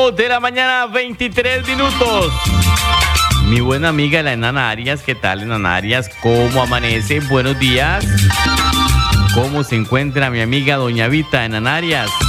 8 de la mañana, 23 minutos. Mi buena amiga la enana Arias, ¿qué tal, enana Arias? ¿Cómo amanece? Buenos días. ¿Cómo se encuentra mi amiga doña Vita, enana Arias?